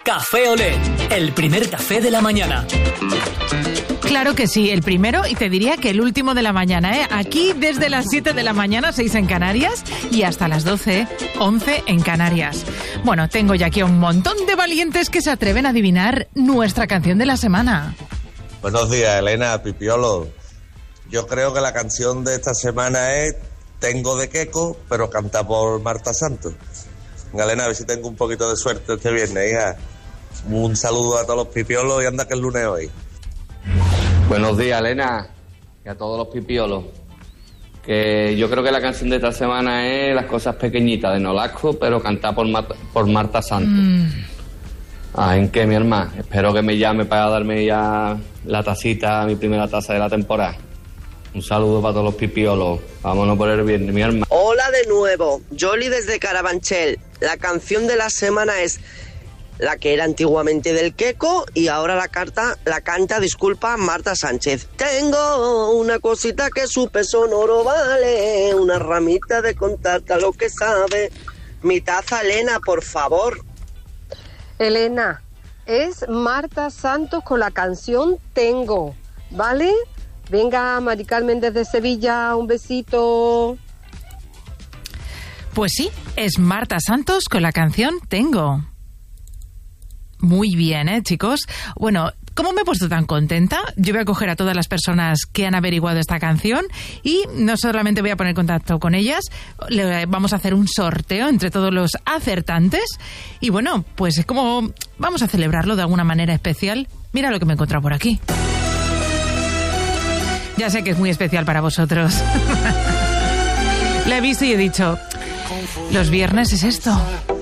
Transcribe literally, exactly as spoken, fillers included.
Café Olé, el primer café de la mañana. Claro que sí, el primero y te diría que el último de la mañana, ¿eh? Aquí desde las siete de la mañana, seis en Canarias, y hasta las doce, once en Canarias. Bueno, tengo ya aquí un montón de valientes que se atreven a adivinar nuestra canción de la semana. Buenos días, Elena, Pipiolo. Yo creo que la canción de esta semana es Tengo de Queco, pero canta por Marta Santos. Venga, Elena, a ver si tengo un poquito de suerte este viernes, hija. Un saludo a todos los pipiolos y anda que es lunes hoy. Buenos días, Elena, y a todos los pipiolos. Que yo creo que la canción de esta semana es Las cosas pequeñitas de Nolasco, pero cantada por, Marta, por Marta Santos. Mm. Ah, ¿en qué, mi hermana? Espero que me llame para darme ya la tacita, mi primera taza de la temporada. Un saludo para todos los pipiolos. Vámonos por el viernes, mi hermana. Hola de nuevo, Yoli desde Carabanchel. La canción de la semana es la que era antiguamente del Queco y ahora la, carta, la canta, disculpa, Marta Sánchez. Tengo una cosita que su peso en oro vale, una ramita de contarte lo que sabe. Mi taza, Elena, por favor. Elena, es Marta Santos con la canción Tengo, ¿vale? Venga, Mari Carmen desde Sevilla, un besito. Pues sí, es Marta Santos con la canción Tengo. Muy bien, ¿eh, chicos? Bueno, ¿cómo me he puesto tan contenta? Yo voy a coger a todas las personas que han averiguado esta canción y no solamente voy a poner contacto con ellas, le vamos a hacer un sorteo entre todos los acertantes y bueno, pues es como vamos a celebrarlo de alguna manera especial. Mira lo que me he encontrado por aquí. Ya sé que es muy especial para vosotros. Le he visto y he dicho, los viernes es esto.